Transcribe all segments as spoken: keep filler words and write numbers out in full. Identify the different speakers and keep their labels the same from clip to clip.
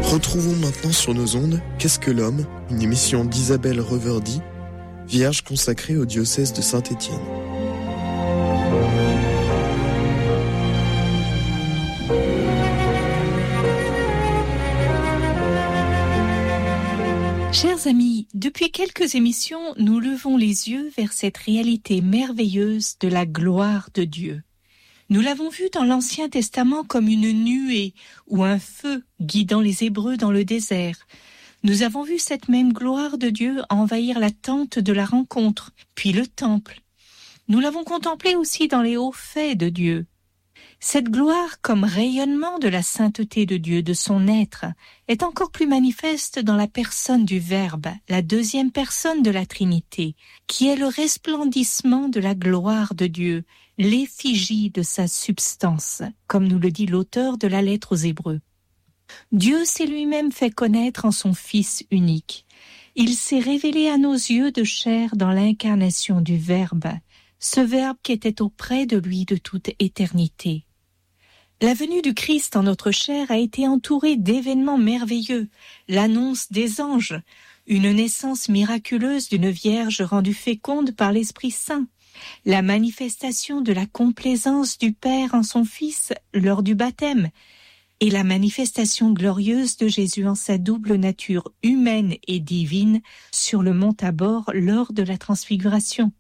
Speaker 1: Retrouvons maintenant sur nos ondes Qu'est-ce que l'homme, une émission d'Isabelle Reverdy, vierge consacrée au diocèse de Saint-Étienne.
Speaker 2: Chers amis, depuis quelques émissions, nous levons les yeux vers cette réalité merveilleuse de la gloire de Dieu. Nous l'avons vu dans l'Ancien Testament comme une nuée ou un feu guidant les Hébreux dans le désert. Nous avons vu cette même gloire de Dieu envahir la tente de la rencontre, puis le temple. Nous l'avons contemplée aussi dans les hauts faits de Dieu. Cette gloire, comme rayonnement de la sainteté de Dieu, de son être, est encore plus manifeste dans la personne du Verbe, la deuxième personne de la Trinité, qui est le resplendissement de la gloire de Dieu, l'effigie de sa substance, comme nous le dit l'auteur de la lettre aux Hébreux. Dieu s'est lui-même fait connaître en son Fils unique. Il s'est révélé à nos yeux de chair dans l'incarnation du Verbe, ce Verbe qui était auprès de lui de toute éternité. La venue du Christ en notre chair a été entourée d'événements merveilleux, l'annonce des anges, une naissance miraculeuse d'une vierge rendue féconde par l'Esprit Saint, la manifestation de la complaisance du Père en son Fils lors du baptême, et la manifestation glorieuse de Jésus en sa double nature humaine et divine sur le mont Tabor lors de la transfiguration.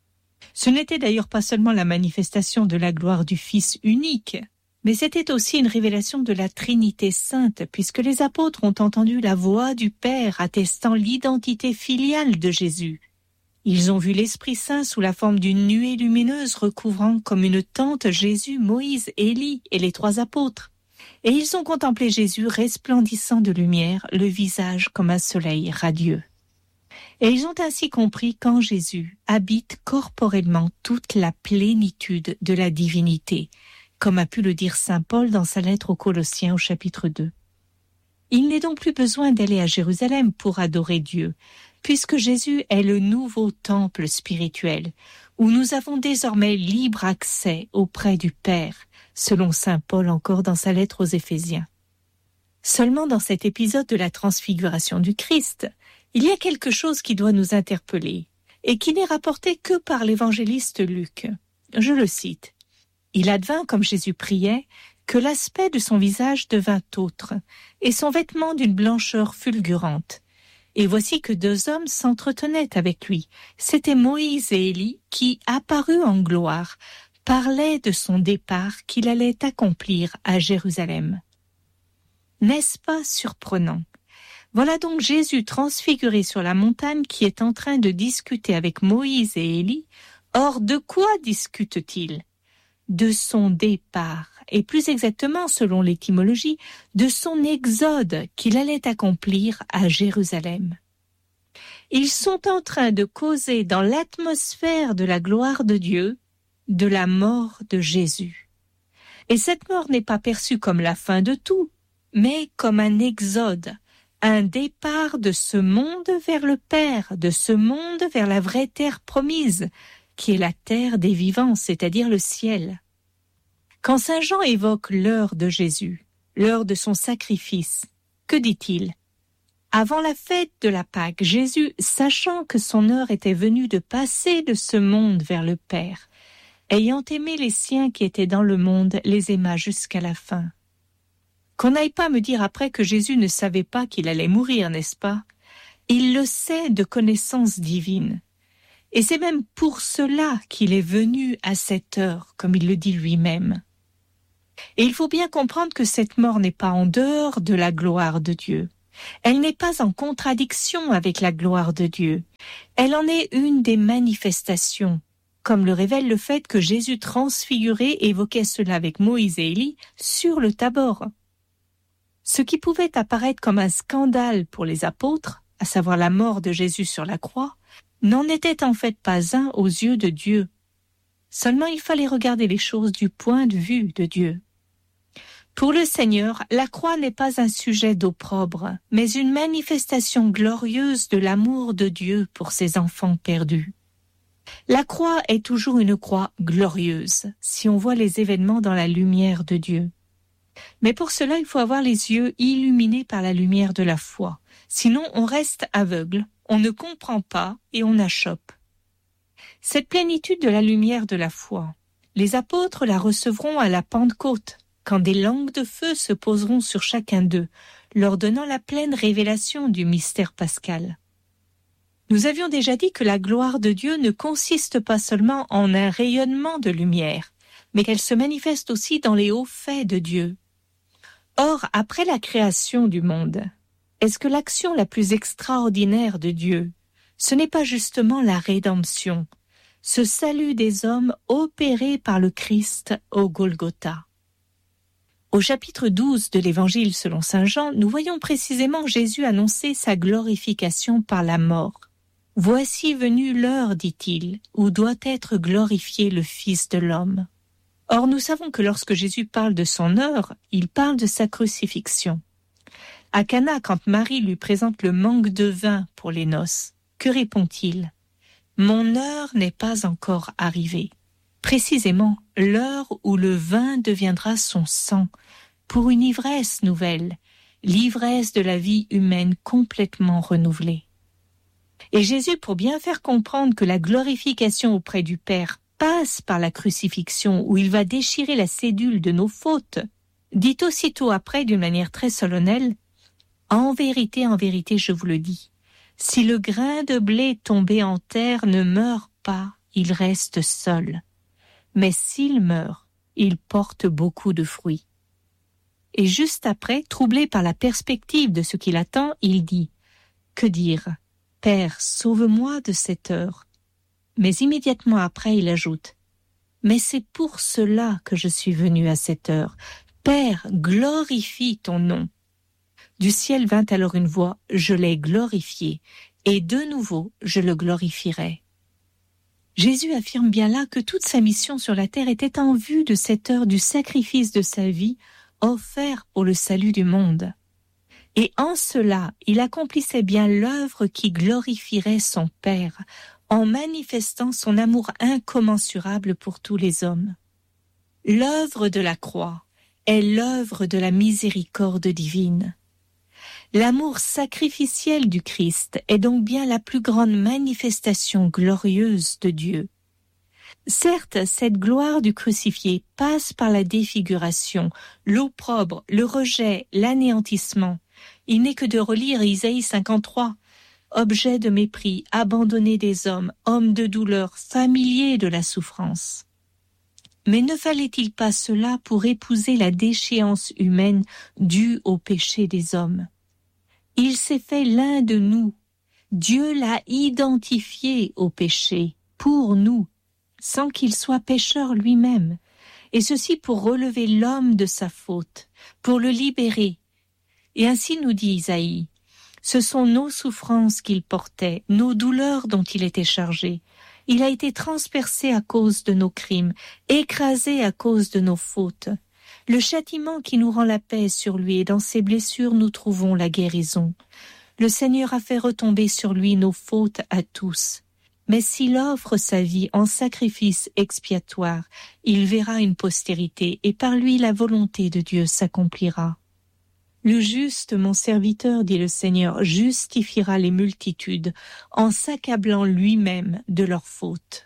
Speaker 2: Ce n'était d'ailleurs pas seulement la manifestation de la gloire du Fils unique, mais c'était aussi une révélation de la Trinité sainte, puisque les apôtres ont entendu la voix du Père attestant l'identité filiale de Jésus. Ils ont vu l'Esprit Saint sous la forme d'une nuée lumineuse recouvrant comme une tente Jésus, Moïse, Élie et les trois apôtres. Et ils ont contemplé Jésus resplendissant de lumière, le visage comme un soleil radieux. Et ils ont ainsi compris qu'en Jésus habite corporellement toute la plénitude de la divinité, comme a pu le dire saint Paul dans sa lettre aux Colossiens au chapitre deux. Il n'est donc plus besoin d'aller à Jérusalem pour adorer Dieu, puisque Jésus est le nouveau temple spirituel, où nous avons désormais libre accès auprès du Père, selon saint Paul encore dans sa lettre aux Éphésiens. Seulement dans cet épisode de la transfiguration du Christ, il y a quelque chose qui doit nous interpeller, et qui n'est rapporté que par l'évangéliste Luc. Je le cite. Il advint, comme Jésus priait, que l'aspect de son visage devint autre, et son vêtement d'une blancheur fulgurante. Et voici que deux hommes s'entretenaient avec lui. C'étaient Moïse et Élie qui, apparus en gloire, parlaient de son départ qu'il allait accomplir à Jérusalem. N'est-ce pas surprenant ? Voilà donc Jésus transfiguré sur la montagne qui est en train de discuter avec Moïse et Élie. Or, de quoi discute-t-il ? De son départ, et plus exactement, selon l'étymologie, de son exode qu'il allait accomplir à Jérusalem. Ils sont en train de causer dans l'atmosphère de la gloire de Dieu, de la mort de Jésus. Et cette mort n'est pas perçue comme la fin de tout, mais comme un exode, un départ de ce monde vers le Père, de ce monde vers la vraie terre promise, qui est la terre des vivants, c'est-à-dire le ciel. Quand saint Jean évoque l'heure de Jésus, l'heure de son sacrifice, que dit-il ? Avant la fête de la Pâque, Jésus, sachant que son heure était venue de passer de ce monde vers le Père, ayant aimé les siens qui étaient dans le monde, les aima jusqu'à la fin. Qu'on n'aille pas me dire après que Jésus ne savait pas qu'il allait mourir, n'est-ce pas ? Il le sait de connaissance divine. Et c'est même pour cela qu'il est venu à cette heure, comme il le dit lui-même. Et il faut bien comprendre que cette mort n'est pas en dehors de la gloire de Dieu. Elle n'est pas en contradiction avec la gloire de Dieu. Elle en est une des manifestations, comme le révèle le fait que Jésus transfiguré évoquait cela avec Moïse et Élie sur le Tabor. Ce qui pouvait apparaître comme un scandale pour les apôtres, à savoir la mort de Jésus sur la croix, n'en était en fait pas un aux yeux de Dieu. Seulement il fallait regarder les choses du point de vue de Dieu. Pour le Seigneur, la croix n'est pas un sujet d'opprobre, mais une manifestation glorieuse de l'amour de Dieu pour ses enfants perdus. La croix est toujours une croix glorieuse, si on voit les événements dans la lumière de Dieu. Mais pour cela, il faut avoir les yeux illuminés par la lumière de la foi. Sinon, on reste aveugle, on ne comprend pas et on achoppe. Cette plénitude de la lumière de la foi, les apôtres la recevront à la Pentecôte, quand des langues de feu se poseront sur chacun d'eux, leur donnant la pleine révélation du mystère pascal. Nous avions déjà dit que la gloire de Dieu ne consiste pas seulement en un rayonnement de lumière, mais qu'elle se manifeste aussi dans les hauts faits de Dieu. Or, après la création du monde, est-ce que l'action la plus extraordinaire de Dieu, ce n'est pas justement la rédemption, ce salut des hommes opéré par le Christ au Golgotha? Au chapitre douze de l'Évangile selon saint Jean, nous voyons précisément Jésus annoncer sa glorification par la mort. « Voici venue l'heure, dit-il, où doit être glorifié le Fils de l'homme. » Or, nous savons que lorsque Jésus parle de son heure, il parle de sa crucifixion. À Cana, quand Marie lui présente le manque de vin pour les noces, que répond-il ? « Mon heure n'est pas encore arrivée. » Précisément, l'heure où le vin deviendra son sang, pour une ivresse nouvelle, l'ivresse de la vie humaine complètement renouvelée. Et Jésus, pour bien faire comprendre que la glorification auprès du Père passe par la crucifixion où il va déchirer la cédule de nos fautes, dit aussitôt après d'une manière très solennelle, « En vérité, en vérité, je vous le dis, si le grain de blé tombé en terre ne meurt pas, il reste seul. Mais s'il meurt, il porte beaucoup de fruits. » Et juste après, troublé par la perspective de ce qui l'attend, il dit, « Que dire ? Père, sauve-moi de cette heure. » Mais immédiatement après, il ajoute, « Mais c'est pour cela que je suis venu à cette heure. Père, glorifie ton nom. » Du ciel vint alors une voix, « Je l'ai glorifié, et de nouveau je le glorifierai. » Jésus affirme bien là que toute sa mission sur la terre était en vue de cette heure du sacrifice de sa vie offert pour le salut du monde. Et en cela, il accomplissait bien l'œuvre qui glorifierait son Père, en manifestant son amour incommensurable pour tous les hommes. L'œuvre de la croix est l'œuvre de la miséricorde divine. L'amour sacrificiel du Christ est donc bien la plus grande manifestation glorieuse de Dieu. Certes, cette gloire du crucifié passe par la défiguration, l'opprobre, le rejet, l'anéantissement. Il n'est que de relire Isaïe cinquante-trois, objet de mépris, abandonné des hommes, homme de douleur, familier de la souffrance. Mais ne fallait-il pas cela pour épouser la déchéance humaine due au péché des hommes ? Il s'est fait l'un de nous. Dieu l'a identifié au péché, pour nous, sans qu'il soit pécheur lui-même, et ceci pour relever l'homme de sa faute, pour le libérer. Et ainsi nous dit Isaïe, ce sont nos souffrances qu'il portait, nos douleurs dont il était chargé. Il a été transpercé à cause de nos crimes, écrasé à cause de nos fautes. Le châtiment qui nous rend la paix sur lui, et dans ses blessures nous trouvons la guérison. Le Seigneur a fait retomber sur lui nos fautes à tous. Mais s'il offre sa vie en sacrifice expiatoire, il verra une postérité, et par lui la volonté de Dieu s'accomplira. Le juste, mon serviteur, dit le Seigneur, justifiera les multitudes en s'accablant lui-même de leurs fautes.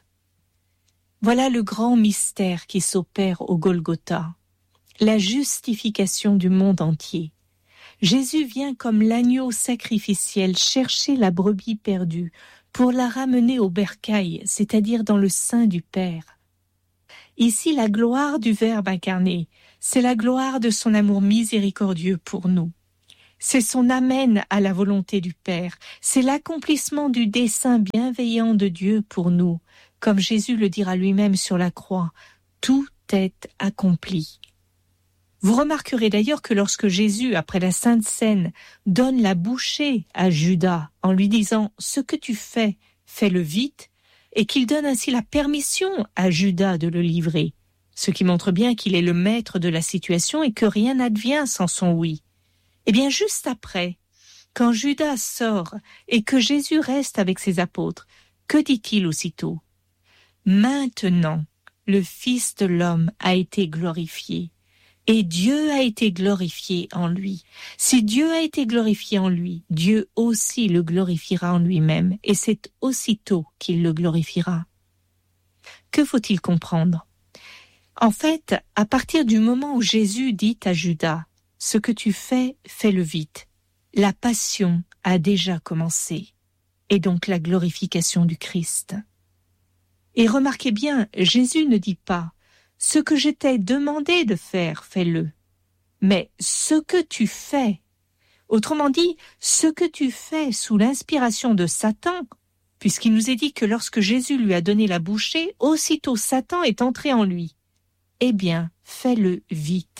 Speaker 2: Voilà le grand mystère qui s'opère au Golgotha, la justification du monde entier. Jésus vient comme l'agneau sacrificiel chercher la brebis perdue pour la ramener au bercail, c'est-à-dire dans le sein du Père. Ici, la gloire du Verbe incarné, c'est la gloire de son amour miséricordieux pour nous. C'est son amène à la volonté du Père, c'est l'accomplissement du dessein bienveillant de Dieu pour nous, comme Jésus le dira lui-même sur la croix, tout est accompli. Vous remarquerez d'ailleurs que lorsque Jésus, après la Sainte Seine, donne la bouchée à Judas en lui disant « Ce que tu fais, fais-le vite », et qu'il donne ainsi la permission à Judas de le livrer, ce qui montre bien qu'il est le maître de la situation et que rien n'advient sans son oui. Eh bien, juste après, quand Judas sort et que Jésus reste avec ses apôtres, que dit-il aussitôt ? « Maintenant, le Fils de l'homme a été glorifié, et Dieu a été glorifié en lui. Si Dieu a été glorifié en lui, Dieu aussi le glorifiera en lui-même, et c'est aussitôt qu'il le glorifiera. Que faut-il comprendre ? En fait, à partir du moment où Jésus dit à Judas « Ce que tu fais, fais-le vite », la passion a déjà commencé, et donc la glorification du Christ. Et remarquez bien, Jésus ne dit pas « Ce que je t'ai demandé de faire, fais-le », mais « ce que tu fais ». Autrement dit, ce que tu fais sous l'inspiration de Satan, puisqu'il nous est dit que lorsque Jésus lui a donné la bouchée, aussitôt Satan est entré en lui. Eh bien, fais-le vite.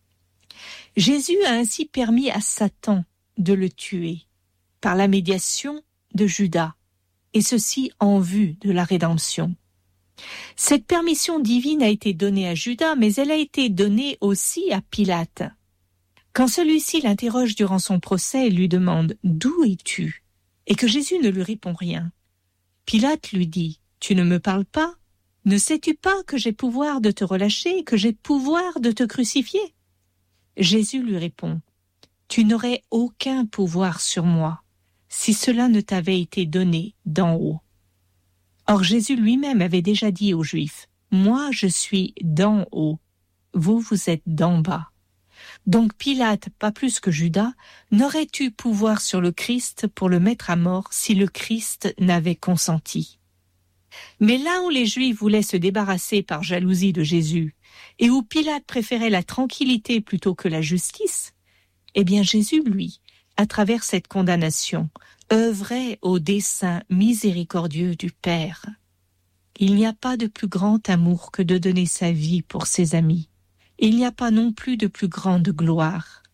Speaker 2: Jésus a ainsi permis à Satan de le tuer, par la médiation de Judas, et ceci en vue de la rédemption. Cette permission divine a été donnée à Judas, mais elle a été donnée aussi à Pilate. Quand celui-ci l'interroge durant son procès et lui demande « D'où es-tu » et que Jésus ne lui répond rien, Pilate lui dit « Tu ne me parles pas ? Ne sais-tu pas que j'ai pouvoir de te relâcher, que j'ai pouvoir de te crucifier ?» Jésus lui répond « Tu n'aurais aucun pouvoir sur moi si cela ne t'avait été donné d'en haut. » Or Jésus lui-même avait déjà dit aux Juifs « Moi je suis d'en haut, vous vous êtes d'en bas. » Donc Pilate, pas plus que Judas, n'aurait eu pouvoir sur le Christ pour le mettre à mort si le Christ n'avait consenti. Mais là où les Juifs voulaient se débarrasser par jalousie de Jésus, et où Pilate préférait la tranquillité plutôt que la justice, eh bien Jésus, lui, à travers cette condamnation, œuvrait au dessein miséricordieux du Père. Il n'y a pas de plus grand amour que de donner sa vie pour ses amis. Il n'y a pas non plus de plus grande gloire.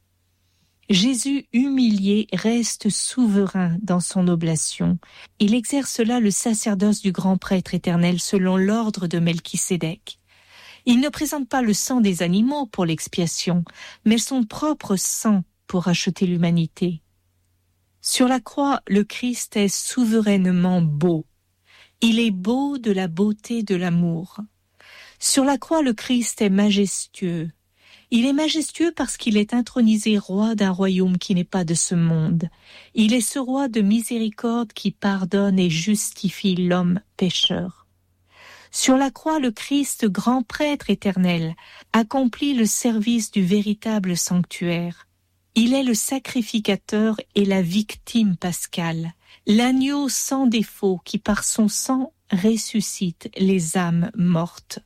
Speaker 2: Jésus humilié reste souverain dans son oblation. Il exerce là le sacerdoce du grand prêtre éternel selon l'ordre de Melchisédek. Il ne présente pas le sang des animaux pour l'expiation, mais son propre sang pour racheter l'humanité. Sur la croix, le Christ est souverainement beau. Il est beau de la beauté de l'amour. Sur la croix, le Christ est majestueux. Il est majestueux parce qu'il est intronisé roi d'un royaume qui n'est pas de ce monde. Il est ce roi de miséricorde qui pardonne et justifie l'homme pécheur. Sur la croix, le Christ, grand prêtre éternel, accomplit le service du véritable sanctuaire. Il est le sacrificateur et la victime pascale, l'agneau sans défaut qui par son sang ressuscite les âmes mortes.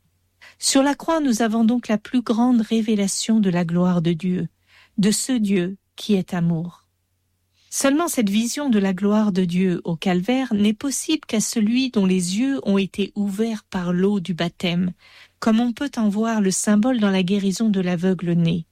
Speaker 2: Sur la croix, nous avons donc la plus grande révélation de la gloire de Dieu, de ce Dieu qui est amour. Seulement cette vision de la gloire de Dieu au calvaire n'est possible qu'à celui dont les yeux ont été ouverts par l'eau du baptême, comme on peut en voir le symbole dans la guérison de l'aveugle-né.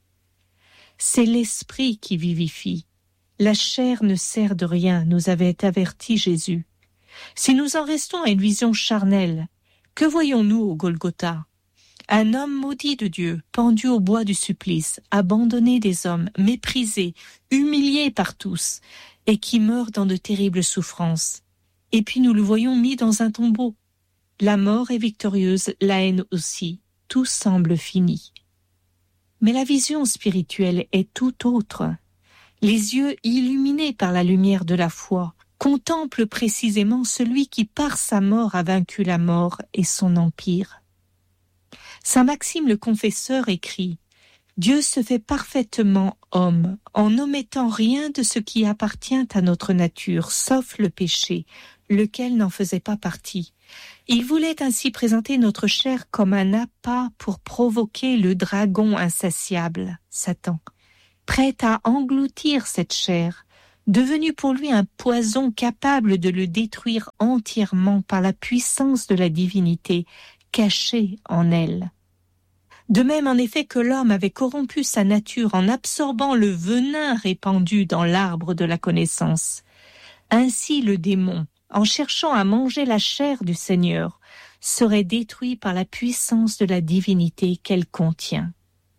Speaker 2: C'est l'esprit qui vivifie. La chair ne sert de rien, nous avait averti Jésus. Si nous en restons à une vision charnelle, que voyons-nous au Golgotha ? Un homme maudit de Dieu, pendu au bois du supplice, abandonné des hommes, méprisé, humilié par tous, et qui meurt dans de terribles souffrances. Et puis nous le voyons mis dans un tombeau. La mort est victorieuse, la haine aussi. Tout semble fini. Mais la vision spirituelle est tout autre. Les yeux illuminés par la lumière de la foi contemplent précisément celui qui par sa mort a vaincu la mort et son empire. Saint Maxime le Confesseur écrit « Dieu se fait parfaitement homme, en n'omettant rien de ce qui appartient à notre nature, sauf le péché, lequel n'en faisait pas partie. Il voulait ainsi présenter notre chair comme un appât pour provoquer le dragon insatiable, Satan, prêt à engloutir cette chair, devenu pour lui un poison capable de le détruire entièrement par la puissance de la divinité cachée en elle. De même en effet que l'homme avait corrompu sa nature en absorbant le venin répandu dans l'arbre de la connaissance, ainsi le démon, en cherchant à manger la chair du Seigneur, serait détruit par la puissance de la divinité qu'elle contient.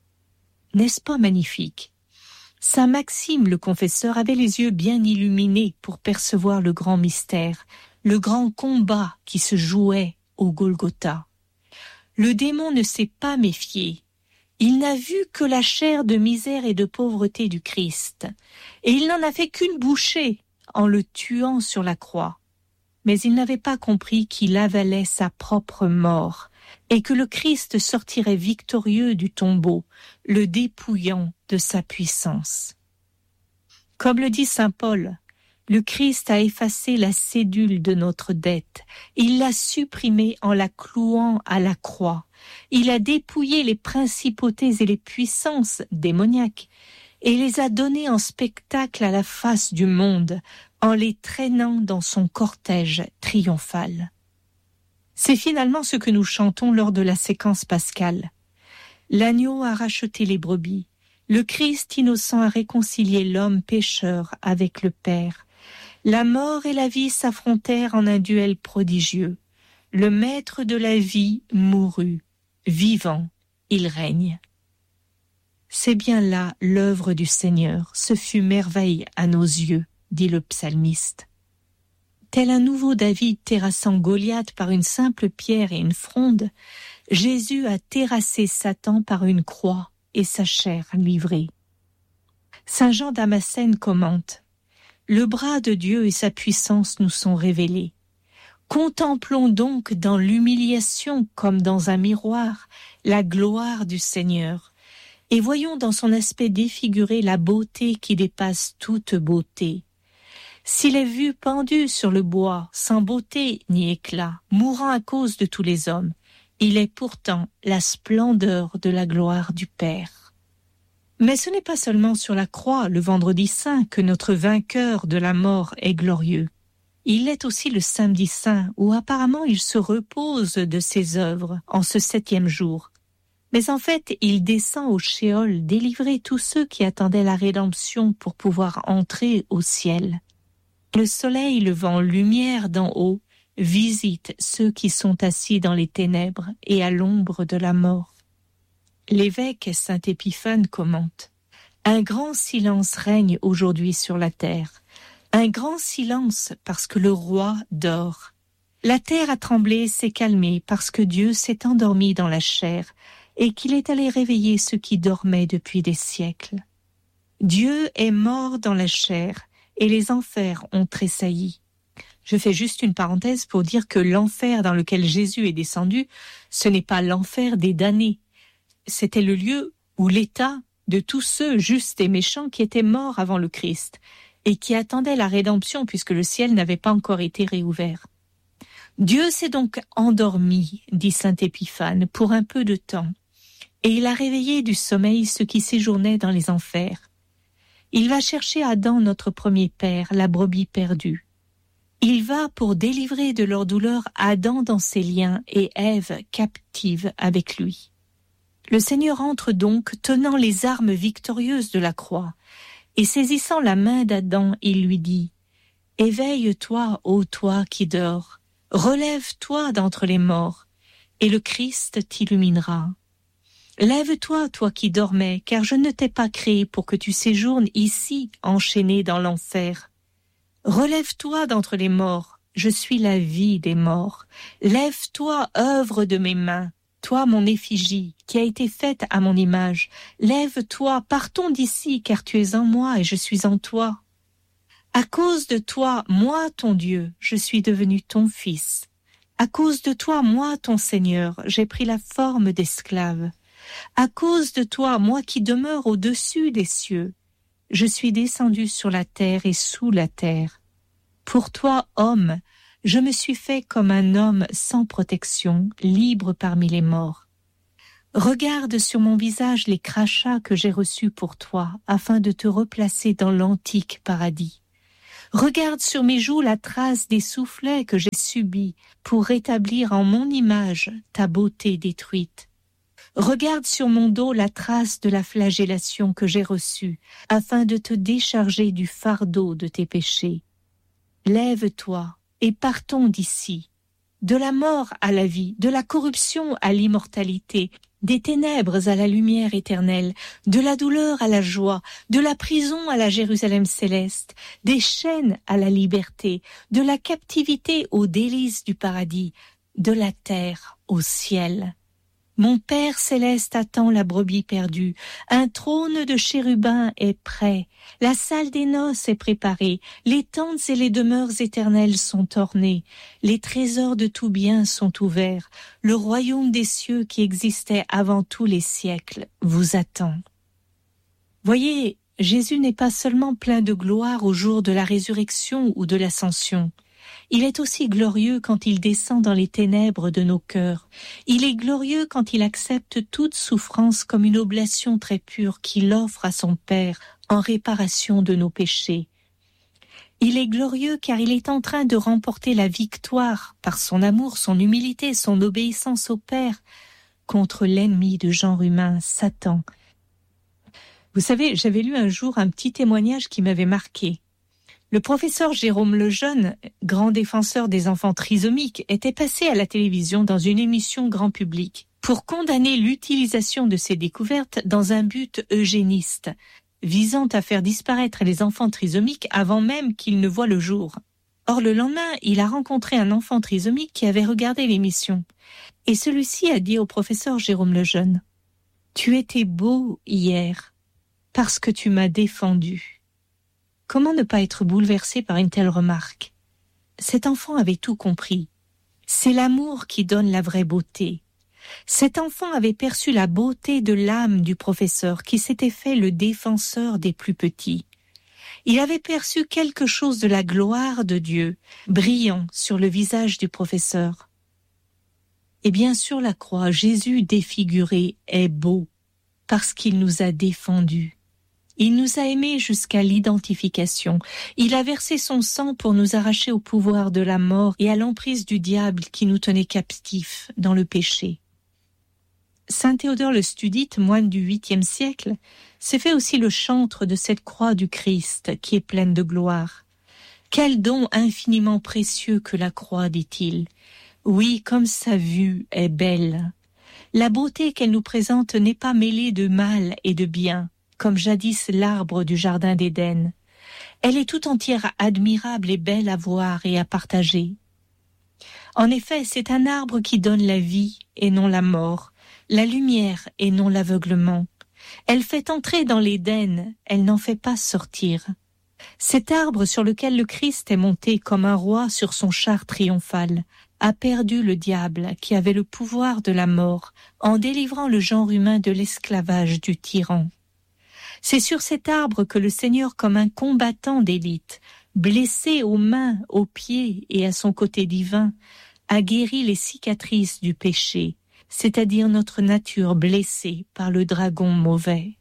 Speaker 2: N'est-ce pas magnifique ? Saint Maxime le Confesseur avait les yeux bien illuminés pour percevoir le grand mystère, le grand combat qui se jouait au Golgotha. Le démon ne s'est pas méfié. Il n'a vu que la chair de misère et de pauvreté du Christ, et il n'en a fait qu'une bouchée en le tuant sur la croix. Mais il n'avait pas compris qu'il avalait sa propre mort, et que le Christ sortirait victorieux du tombeau, le dépouillant de sa puissance. Comme le dit saint Paul, le Christ a effacé la cédule de notre dette. Il l'a supprimée en la clouant à la croix. Il a dépouillé les principautés et les puissances démoniaques et les a données en spectacle à la face du monde en les traînant dans son cortège triomphal. C'est finalement ce que nous chantons lors de la séquence pascale. L'agneau a racheté les brebis. Le Christ innocent a réconcilié l'homme pécheur avec le Père. La mort et la vie s'affrontèrent en un duel prodigieux. Le maître de la vie mourut. Vivant, il règne. C'est bien là l'œuvre du Seigneur. Ce fut merveille à nos yeux, dit le psalmiste. Tel un nouveau David terrassant Goliath par une simple pierre et une fronde, Jésus a terrassé Satan par une croix et sa chair livrée. Saint Jean Damascène commente: le bras de Dieu et sa puissance nous sont révélés. Contemplons donc dans l'humiliation comme dans un miroir la gloire du Seigneur, et voyons dans son aspect défiguré la beauté qui dépasse toute beauté. S'il est vu pendu sur le bois, sans beauté ni éclat, mourant à cause de tous les hommes, il est pourtant la splendeur de la gloire du Père. Mais ce n'est pas seulement sur la croix, le vendredi saint, que notre vainqueur de la mort est glorieux. Il l'est aussi le samedi saint, où apparemment il se repose de ses œuvres en ce septième jour. Mais en fait, il descend au Shéol délivrer tous ceux qui attendaient la rédemption pour pouvoir entrer au ciel. Le soleil levant lumière d'en haut visite ceux qui sont assis dans les ténèbres et à l'ombre de la mort. L'évêque saint Épiphane commente: un grand silence règne aujourd'hui sur la terre. Un grand silence parce que le roi dort. La terre a tremblé, s'est calmée parce que Dieu s'est endormi dans la chair et qu'il est allé réveiller ceux qui dormaient depuis des siècles. Dieu est mort dans la chair et les enfers ont tressailli. Je fais juste une parenthèse pour dire que l'enfer dans lequel Jésus est descendu, ce n'est pas l'enfer des damnés. C'était le lieu où l'état de tous ceux justes et méchants qui étaient morts avant le Christ et qui attendaient la rédemption puisque le ciel n'avait pas encore été réouvert. Dieu s'est donc endormi, dit saint Épiphane, pour un peu de temps, et il a réveillé du sommeil ceux qui séjournaient dans les enfers. Il va chercher Adam, notre premier père, la brebis perdue. Il va pour délivrer de leur douleur Adam dans ses liens et Ève captive avec lui. Le Seigneur entre donc tenant les armes victorieuses de la croix, et saisissant la main d'Adam, il lui dit: « Éveille-toi, ô toi qui dors, relève-toi d'entre les morts, et le Christ t'illuminera. Lève-toi, toi qui dormais, car je ne t'ai pas créé pour que tu séjournes ici, enchaîné dans l'enfer. Relève-toi d'entre les morts, je suis la vie des morts. Lève-toi, œuvre de mes mains. Toi, mon effigie, qui a été faite à mon image, lève-toi, partons d'ici, car tu es en moi et je suis en toi. À cause de toi, moi, ton Dieu, je suis devenu ton fils. À cause de toi, moi, ton Seigneur, j'ai pris la forme d'esclave. À cause de toi, moi qui demeure au-dessus des cieux, je suis descendu sur la terre et sous la terre. Pour toi, homme, je me suis fait comme un homme sans protection, libre parmi les morts. Regarde sur mon visage les crachats que j'ai reçus pour toi, afin de te replacer dans l'antique paradis. Regarde sur mes joues la trace des soufflets que j'ai subis pour rétablir en mon image ta beauté détruite. Regarde sur mon dos la trace de la flagellation que j'ai reçue, afin de te décharger du fardeau de tes péchés. Lève-toi et partons d'ici, de la mort à la vie, de la corruption à l'immortalité, des ténèbres à la lumière éternelle, de la douleur à la joie, de la prison à la Jérusalem céleste, des chaînes à la liberté, de la captivité aux délices du paradis, de la terre au ciel. Mon Père céleste attend la brebis perdue. Un trône de chérubins est prêt. La salle des noces est préparée. Les tentes et les demeures éternelles sont ornées. Les trésors de tout bien sont ouverts. Le royaume des cieux qui existait avant tous les siècles vous attend. Voyez, Jésus n'est pas seulement plein de gloire au jour de la résurrection ou de l'ascension. Il est aussi glorieux quand il descend dans les ténèbres de nos cœurs. Il est glorieux quand il accepte toute souffrance comme une oblation très pure qu'il offre à son Père en réparation de nos péchés. Il est glorieux car il est en train de remporter la victoire par son amour, son humilité, son obéissance au Père contre l'ennemi de genre humain, Satan. Vous savez, j'avais lu un jour un petit témoignage qui m'avait marqué. Le professeur Jérôme Lejeune, grand défenseur des enfants trisomiques, était passé à la télévision dans une émission grand public pour condamner l'utilisation de ces découvertes dans un but eugéniste, visant à faire disparaître les enfants trisomiques avant même qu'ils ne voient le jour. Or, le lendemain, il a rencontré un enfant trisomique qui avait regardé l'émission. Et celui-ci a dit au professeur Jérôme Lejeune, « Tu étais beau hier, parce que tu m'as défendu. » Comment ne pas être bouleversé par une telle remarque? Cet enfant avait tout compris. C'est l'amour qui donne la vraie beauté. Cet enfant avait perçu la beauté de l'âme du professeur qui s'était fait le défenseur des plus petits. Il avait perçu quelque chose de la gloire de Dieu, brillant sur le visage du professeur. Et bien sur la croix, Jésus défiguré est beau, parce qu'il nous a défendus. Il nous a aimés jusqu'à l'identification. Il a versé son sang pour nous arracher au pouvoir de la mort et à l'emprise du diable qui nous tenait captifs dans le péché. Saint Théodore le Studite, moine du huitième siècle, s'est fait aussi le chantre de cette croix du Christ qui est pleine de gloire. Quel don infiniment précieux que la croix, dit-il. Oui, comme sa vue est belle. La beauté qu'elle nous présente n'est pas mêlée de mal et de bien, comme jadis l'arbre du jardin d'Éden. Elle est tout entière admirable et belle à voir et à partager. En effet, c'est un arbre qui donne la vie et non la mort, la lumière et non l'aveuglement. Elle fait entrer dans l'Éden, elle n'en fait pas sortir. Cet arbre sur lequel le Christ est monté comme un roi sur son char triomphal a perdu le diable qui avait le pouvoir de la mort en délivrant le genre humain de l'esclavage du tyran. C'est sur cet arbre que le Seigneur, comme un combattant d'élite, blessé aux mains, aux pieds et à son côté divin, a guéri les cicatrices du péché, c'est-à-dire notre nature blessée par le dragon mauvais.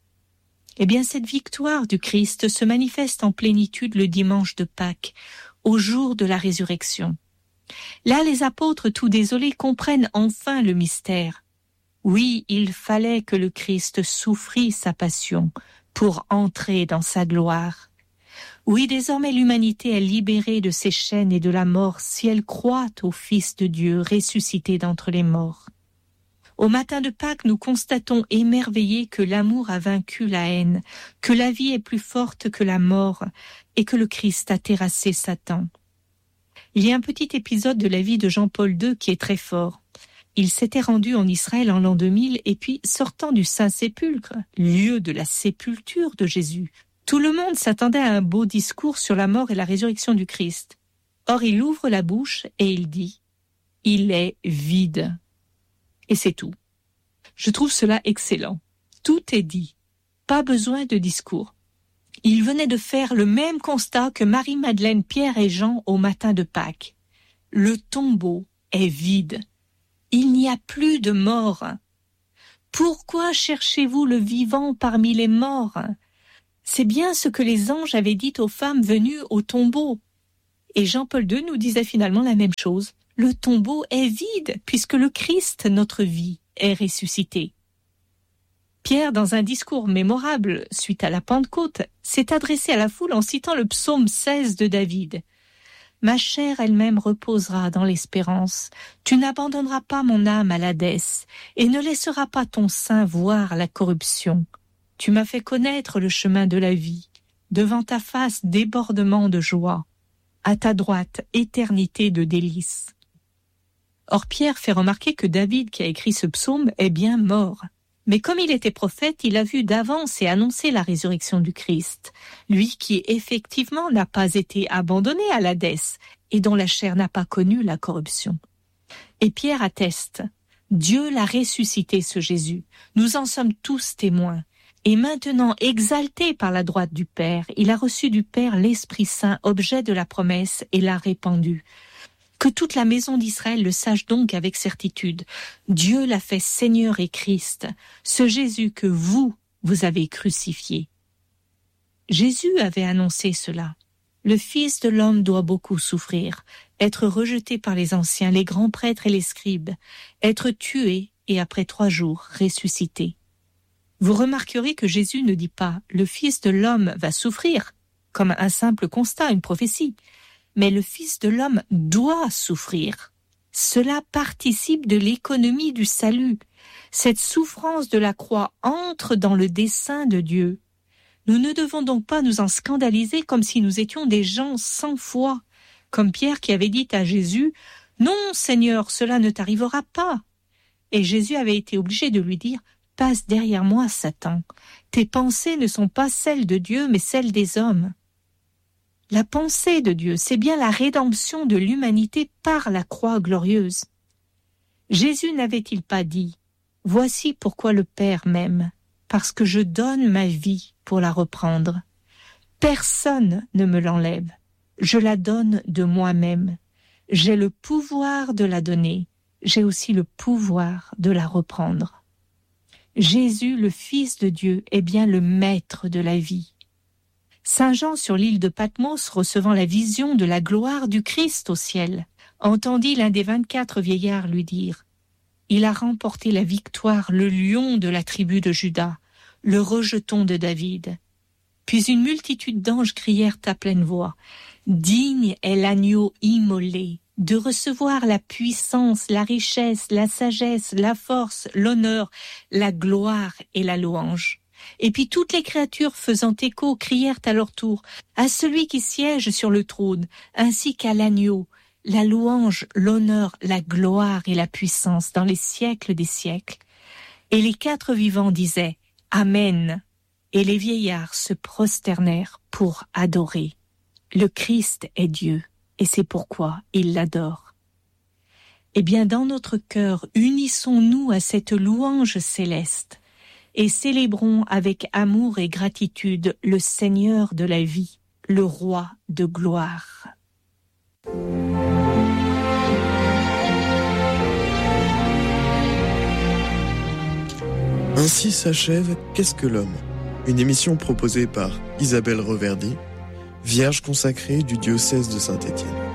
Speaker 2: Eh bien, cette victoire du Christ se manifeste en plénitude le dimanche de Pâques, au jour de la résurrection. Là, les apôtres, tout désolés, comprennent enfin le mystère. Oui, il fallait que le Christ souffrît sa passion pour entrer dans sa gloire. Oui, désormais l'humanité est libérée de ses chaînes et de la mort si elle croit au Fils de Dieu ressuscité d'entre les morts. Au matin de Pâques, nous constatons émerveillés que l'amour a vaincu la haine, que la vie est plus forte que la mort et que le Christ a terrassé Satan. Il y a un petit épisode de la vie de Jean-Paul deux qui est très fort. Il s'était rendu en Israël en l'an deux mille et puis, sortant du Saint-Sépulcre, lieu de la sépulture de Jésus, tout le monde s'attendait à un beau discours sur la mort et la résurrection du Christ. Or, il ouvre la bouche et il dit « Il est vide ». Et c'est tout. Je trouve cela excellent. Tout est dit. Pas besoin de discours. Il venait de faire le même constat que Marie-Madeleine, Pierre et Jean au matin de Pâques. Le tombeau est vide. Il n'y a plus de mort. Pourquoi cherchez-vous le vivant parmi les morts? C'est bien ce que les anges avaient dit aux femmes venues au tombeau. Et Jean-Paul deux nous disait finalement la même chose. Le tombeau est vide, puisque le Christ, notre vie, est ressuscité. Pierre, dans un discours mémorable suite à la Pentecôte, s'est adressé à la foule en citant le psaume seize de David. « Ma chair elle-même reposera dans l'espérance. Tu n'abandonneras pas mon âme à l'Hadès, et ne laisseras pas ton sein voir la corruption. Tu m'as fait connaître le chemin de la vie. Devant ta face, débordement de joie. À ta droite, éternité de délices. » Or Pierre fait remarquer que David, qui a écrit ce psaume, est bien mort. Mais comme il était prophète, il a vu d'avance et annoncé la résurrection du Christ, lui qui effectivement n'a pas été abandonné à l'Hadès et dont la chair n'a pas connu la corruption. Et Pierre atteste, Dieu l'a ressuscité ce Jésus, nous en sommes tous témoins. Et maintenant, exalté par la droite du Père, il a reçu du Père l'Esprit Saint, objet de la promesse, et l'a répandu. Que toute la maison d'Israël le sache donc avec certitude. Dieu l'a fait Seigneur et Christ, ce Jésus que vous, vous avez crucifié. Jésus avait annoncé cela. Le Fils de l'homme doit beaucoup souffrir, être rejeté par les anciens, les grands prêtres et les scribes, être tué et après trois jours ressuscité. Vous remarquerez que Jésus ne dit pas « le Fils de l'homme va souffrir » comme un simple constat, une prophétie. Mais le Fils de l'homme doit souffrir. Cela participe de l'économie du salut. Cette souffrance de la croix entre dans le dessein de Dieu. Nous ne devons donc pas nous en scandaliser comme si nous étions des gens sans foi, comme Pierre qui avait dit à Jésus « Non, Seigneur, cela ne t'arrivera pas ». Et Jésus avait été obligé de lui dire « Passe derrière moi, Satan. Tes pensées ne sont pas celles de Dieu, mais celles des hommes. » La pensée de Dieu, c'est bien la rédemption de l'humanité par la croix glorieuse. Jésus n'avait-il pas dit « Voici pourquoi le Père m'aime, parce que je donne ma vie pour la reprendre. Personne ne me l'enlève, je la donne de moi-même. J'ai le pouvoir de la donner, j'ai aussi le pouvoir de la reprendre. » Jésus, le Fils de Dieu, est bien le maître de la vie. Saint Jean, sur l'île de Patmos, recevant la vision de la gloire du Christ au ciel, entendit l'un des vingt-quatre vieillards lui dire « Il a remporté la victoire, le lion de la tribu de Juda, le rejeton de David. » Puis une multitude d'anges crièrent à pleine voix « Digne est l'agneau immolé de recevoir la puissance, la richesse, la sagesse, la force, l'honneur, la gloire et la louange. » Et puis toutes les créatures faisant écho crièrent à leur tour à celui qui siège sur le trône, ainsi qu'à l'agneau, la louange, l'honneur, la gloire et la puissance dans les siècles des siècles. Et les quatre vivants disaient « Amen ». Et les vieillards se prosternèrent pour adorer. Le Christ est Dieu, et c'est pourquoi ils l'adorent. Eh bien, dans notre cœur, unissons-nous à cette louange céleste, et célébrons avec amour et gratitude le Seigneur de la vie, le Roi de gloire.
Speaker 1: Ainsi s'achève Qu'est-ce que l'homme ? Une émission proposée par Isabelle Reverdy, vierge consacrée du diocèse de Saint-Étienne.